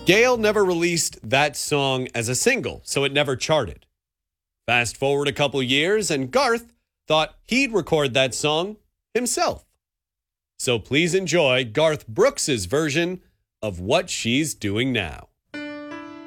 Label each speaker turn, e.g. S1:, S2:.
S1: Gail never released that song as a single, so it never charted. Fast forward a couple years, and Garth thought he'd record that song himself. So please enjoy Garth Brooks' version of What She's Doing Now.